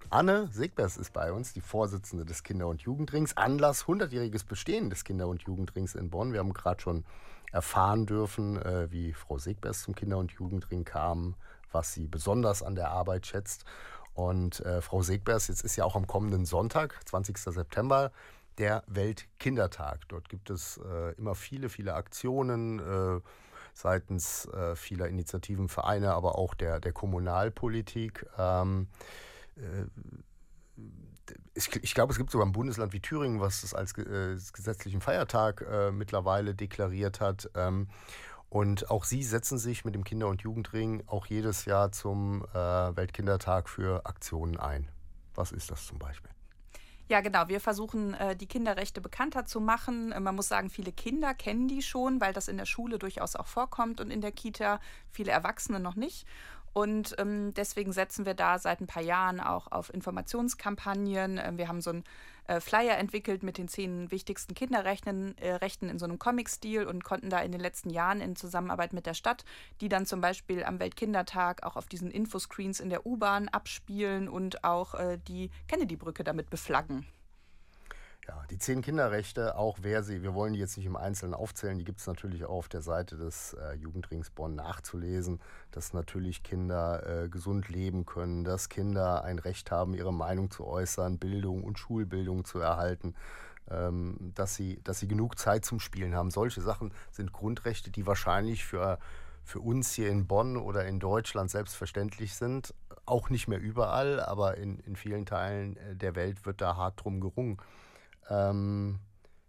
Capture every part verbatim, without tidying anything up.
Anne Segbers ist bei uns, die Vorsitzende des Kinder- und Jugendrings. Anlass hundertjähriges Bestehen des Kinder- und Jugendrings in Bonn. Wir haben gerade schon erfahren dürfen, äh, wie Frau Segbers zum Kinder- und Jugendring kam, was sie besonders an der Arbeit schätzt. Und äh, Frau Segbers, jetzt ist ja auch am kommenden Sonntag, zwanzigsten September, der Weltkindertag. Dort gibt es äh, immer viele, viele Aktionen äh, seitens äh, vieler Initiativen, Vereine, aber auch der, der Kommunalpolitik. Ähm, äh, ich, ich glaube, es gibt sogar ein Bundesland wie Thüringen, was es als äh, gesetzlichen Feiertag äh, mittlerweile deklariert hat. Ähm, und auch Sie setzen sich mit dem Kinder- und Jugendring auch jedes Jahr zum äh, Weltkindertag für Aktionen ein. Was ist das zum Beispiel? Ja, genau. Wir versuchen, äh, die Kinderrechte bekannter zu machen. Äh, Man muss sagen, viele Kinder kennen die schon, weil das in der Schule durchaus auch vorkommt und in der Kita, viele Erwachsene noch nicht. Und ähm, deswegen setzen wir da seit ein paar Jahren auch auf Informationskampagnen. Ähm, wir haben so einen äh, Flyer entwickelt mit den zehn wichtigsten Kinderrechten äh, Rechten in so einem Comic-Stil und konnten da in den letzten Jahren in Zusammenarbeit mit der Stadt, die dann zum Beispiel am Weltkindertag auch auf diesen Infoscreens in der U-Bahn abspielen und auch äh, die Kennedy-Brücke damit beflaggen. Ja, die zehn Kinderrechte, auch wer sie, wir wollen die jetzt nicht im Einzelnen aufzählen, die gibt es natürlich auch auf der Seite des äh, Jugendrings Bonn nachzulesen, dass natürlich Kinder äh, gesund leben können, dass Kinder ein Recht haben, ihre Meinung zu äußern, Bildung und Schulbildung zu erhalten, ähm, dass sie, dass sie genug Zeit zum Spielen haben. Solche Sachen sind Grundrechte, die wahrscheinlich für, für uns hier in Bonn oder in Deutschland selbstverständlich sind. Auch nicht mehr überall, aber in, in vielen Teilen äh, der Welt wird da hart drum gerungen. Ähm,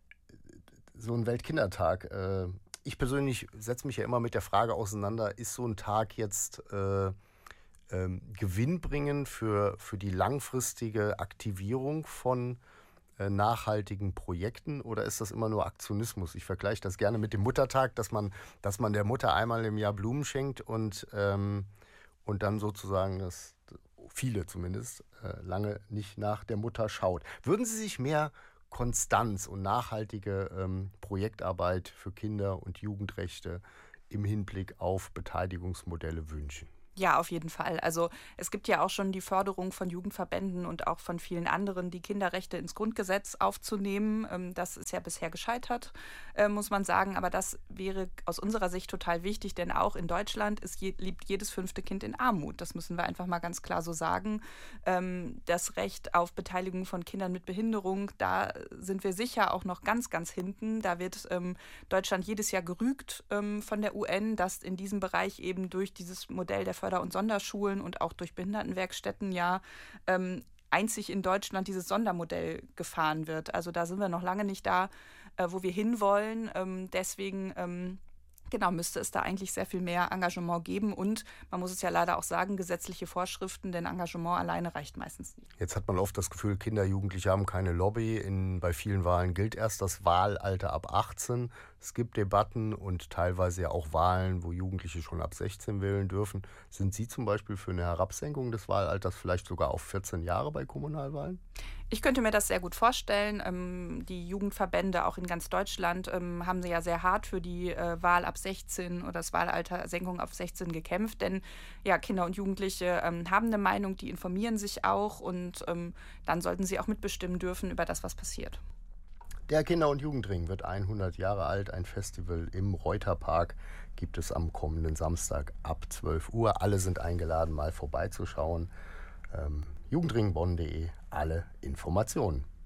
so ein Weltkindertag. Äh, ich persönlich setze mich ja immer mit der Frage auseinander, ist so ein Tag jetzt äh, ähm, gewinnbringend für, für die langfristige Aktivierung von äh, nachhaltigen Projekten oder ist das immer nur Aktionismus? Ich vergleiche das gerne mit dem Muttertag, dass man, dass man der Mutter einmal im Jahr Blumen schenkt und, ähm, und dann sozusagen das, viele zumindest, äh, lange nicht nach der Mutter schaut. Würden Sie sich mehr Konstanz und nachhaltige ähm, Projektarbeit für Kinder- und Jugendrechte im Hinblick auf Beteiligungsmodelle wünschen? Ja, auf jeden Fall. Also es gibt ja auch schon die Förderung von Jugendverbänden und auch von vielen anderen, die Kinderrechte ins Grundgesetz aufzunehmen. Ähm, Das ist ja bisher gescheitert, äh, muss man sagen. Aber das wäre aus unserer Sicht total wichtig, denn auch in Deutschland ist je, lebt jedes fünfte Kind in Armut. Das müssen wir einfach mal ganz klar so sagen. Ähm, Das Recht auf Beteiligung von Kindern mit Behinderung, da sind wir sicher auch noch ganz, ganz hinten. Da wird ähm, Deutschland jedes Jahr gerügt ähm, von der U N, dass in diesem Bereich eben durch dieses Modell der Förder- und Sonderschulen und auch durch Behindertenwerkstätten ja ähm, einzig in Deutschland dieses Sondermodell gefahren wird. Also da sind wir noch lange nicht da, äh, wo wir hinwollen. Ähm, deswegen ähm, genau müsste es da eigentlich sehr viel mehr Engagement geben und man muss es ja leider auch sagen, gesetzliche Vorschriften, denn Engagement alleine reicht meistens nicht. Jetzt hat man oft das Gefühl, Kinder, Jugendliche haben keine Lobby. In, bei vielen Wahlen gilt erst das Wahlalter ab achtzehn. Es gibt Debatten und teilweise ja auch Wahlen, wo Jugendliche schon ab sechzehn wählen dürfen. Sind Sie zum Beispiel für eine Herabsenkung des Wahlalters vielleicht sogar auf vierzehn Jahre bei Kommunalwahlen? Ich könnte mir das sehr gut vorstellen. Ähm, die Jugendverbände auch in ganz Deutschland ähm, haben ja sehr hart für die äh, Wahl ab sechzehn oder das Wahlalter-Senkung auf sechzehn gekämpft. Denn ja, Kinder und Jugendliche ähm, haben eine Meinung, die informieren sich auch und ähm, dann sollten sie auch mitbestimmen dürfen über das, was passiert. Der Kinder- und Jugendring wird hundert Jahre alt. Ein Festival im Reuterpark gibt es am kommenden Samstag ab zwölf Uhr. Alle sind eingeladen, mal vorbeizuschauen. Ähm, jugendringbonn punkt de, alle Informationen.